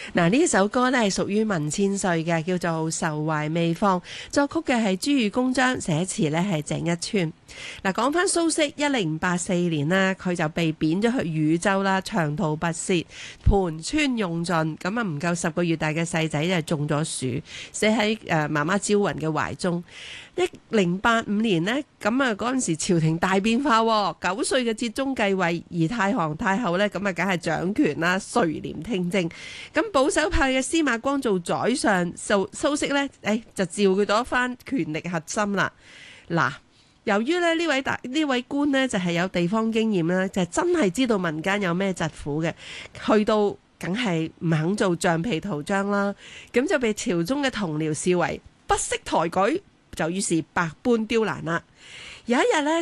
嗱，呢首歌咧係屬於文千歲嘅，叫做《愁懷未放》，作曲嘅係朱裕公章，寫詞咧係鄭一川。嗱，講翻蘇軾，1084年啦，佢就被貶咗去汝州啦，長途跋涉，盤川用盡，咁啊唔夠10個月大嘅細仔就中咗暑，死喺媽媽朝雲嘅懷中。1085年呢，咁啊嗰陣時朝廷大變化，9歲嘅哲宗繼位，而太皇太后呢，咁啊梗係掌權啦，垂簾聽政。咁保守派嘅司馬光做宰相，蘇軾呢，就召佢到一番權力核心啦。嗱，由於咧呢位官呢，就係有地方經驗啦，就係真係知道民間有咩疾苦嘅，去到梗係唔肯做橡皮圖章啦，咁就被朝中嘅同僚視為不識抬舉，就於是百般刁難啦。有一日咧，